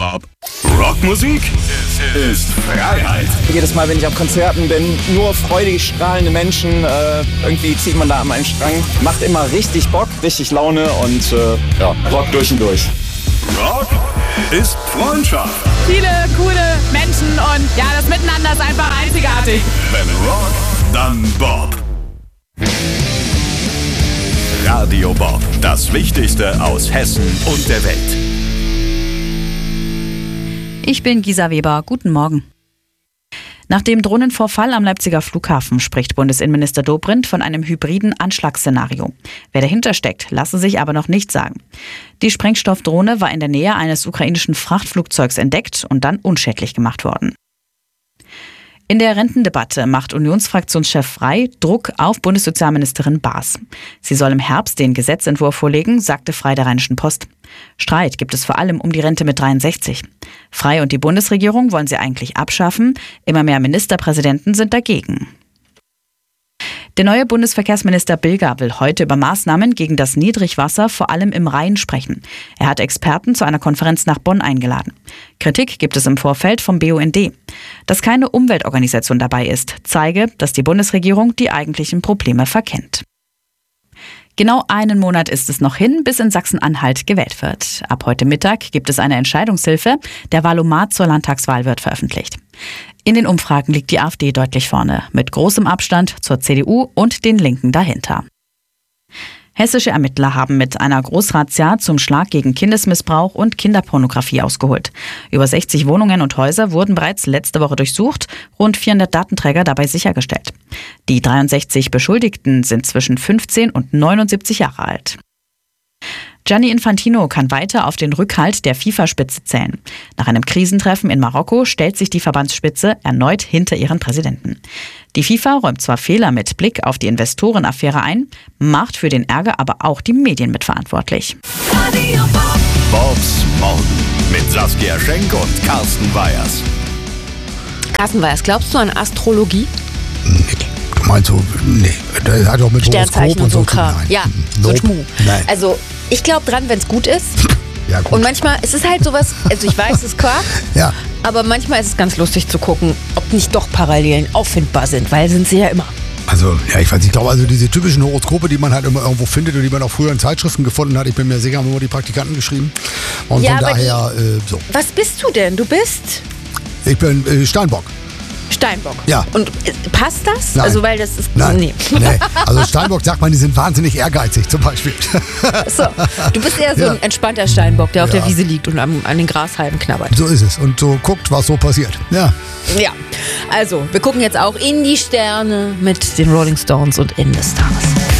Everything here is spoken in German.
Bob. Rockmusik ist Freiheit. Jedes Mal, wenn ich auf Konzerten bin, nur freudig strahlende Menschen. Irgendwie zieht man da an einen Strang. Macht immer richtig Bock, richtig Laune und Rock durch und durch. Rock ist Freundschaft. Viele coole Menschen und ja, das Miteinander ist einfach einzigartig. Wenn Rock, dann Bob. Radio Bob, das Wichtigste aus Hessen und der Welt. Ich bin Gisa Weber. Guten Morgen. Nach dem Drohnenvorfall am Leipziger Flughafen spricht Bundesinnenminister Dobrindt von einem hybriden Anschlagsszenario. Wer dahinter steckt, lasse sich aber noch nicht sagen. Die Sprengstoffdrohne war in der Nähe eines ukrainischen Frachtflugzeugs entdeckt und dann unschädlich gemacht worden. In der Rentendebatte macht Unionsfraktionschef Frey Druck auf Bundessozialministerin Baas. Sie soll im Herbst den Gesetzentwurf vorlegen, sagte Frey der Rheinischen Post. Streit gibt es vor allem um die Rente mit 63. Frey und die Bundesregierung wollen sie eigentlich abschaffen. Immer mehr Ministerpräsidenten sind dagegen. Der neue Bundesverkehrsminister Bilger will heute über Maßnahmen gegen das Niedrigwasser vor allem im Rhein sprechen. Er hat Experten zu einer Konferenz nach Bonn eingeladen. Kritik gibt es im Vorfeld vom BUND. Dass keine Umweltorganisation dabei ist, zeige, dass die Bundesregierung die eigentlichen Probleme verkennt. Genau einen Monat ist es noch hin, bis in Sachsen-Anhalt gewählt wird. Ab heute Mittag gibt es eine Entscheidungshilfe. Der Wahlomat zur Landtagswahl wird veröffentlicht. In den Umfragen liegt die AfD deutlich vorne, mit großem Abstand zur CDU und den Linken dahinter. Hessische Ermittler haben mit einer Großrazzia zum Schlag gegen Kindesmissbrauch und Kinderpornografie ausgeholt. Über 60 Wohnungen und Häuser wurden bereits letzte Woche durchsucht, rund 400 Datenträger dabei sichergestellt. Die 63 Beschuldigten sind zwischen 15 und 79 Jahre alt. Gianni Infantino kann weiter auf den Rückhalt der FIFA-Spitze zählen. Nach einem Krisentreffen in Marokko stellt sich die Verbandsspitze erneut hinter ihren Präsidenten. Die FIFA räumt zwar Fehler mit Blick auf die Investorenaffäre ein, macht für den Ärger aber auch die Medien mitverantwortlich. Bobs Morgen mit Saskia Schenk und Carsten Weyers. Carsten Weyers, glaubst du an Astrologie? Nee. Du meinst so, nee, das hat auch mit Sternzeichen und so Kram. Ja, so Schmuh. Nein. Also, ich glaube dran, wenn es gut ist. Ja, gut. Und manchmal ist es halt sowas, also ich weiß, es ist Quark, Ja. aber manchmal ist es ganz lustig zu gucken, ob nicht doch Parallelen auffindbar sind, weil sind sie ja immer. Also, ja, ich weiß nicht, ich glaube, also diese typischen Horoskope, die man halt immer irgendwo findet und die man auch früher in Zeitschriften gefunden hat, ich bin mir sicher, haben immer die Praktikanten geschrieben. Und Ja, von aber daher, so. Was bist du denn? Du bist Ich bin Steinbock. Steinbock. Ja. Und passt das? Nein. Also, weil das ist. Nein. Nee. Nee. Also Steinbock sagt man, die sind wahnsinnig ehrgeizig zum Beispiel. So. Du bist eher so Ja. ein entspannter Steinbock, der auf Ja. der Wiese liegt und an den Grashalmen knabbert. So ist es. Und so guckt, was so passiert. Ja. Ja. Also, wir gucken jetzt auch in die Sterne mit den Rolling Stones und Ende des Tages.